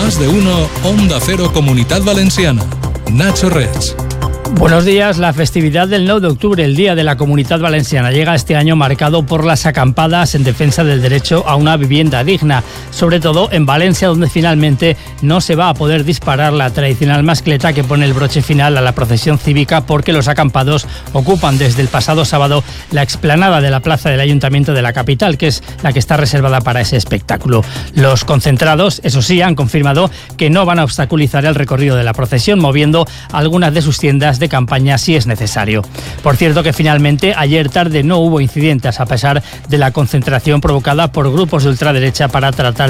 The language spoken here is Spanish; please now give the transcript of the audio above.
Más de uno, Onda Cero Comunitat Valenciana. Nacho Reig. Buenos días. La festividad del 9 de octubre, el Día de la Comunidad Valenciana, llega este año marcado por las acampadas en defensa del derecho a una vivienda digna, sobre todo en Valencia, donde finalmente no se va a poder disparar la tradicional mascleta que pone el broche final a la procesión cívica, porque los acampados ocupan desde el pasado sábado la explanada de la plaza del Ayuntamiento de la capital, que es la que está reservada para ese espectáculo. Los concentrados, eso sí, han confirmado que no van a obstaculizar el recorrido de la procesión, moviendo algunas de sus tiendas de campaña si es necesario. Por cierto que finalmente ayer tarde no hubo incidentes, a pesar de la concentración provocada por grupos de ultraderecha para tratar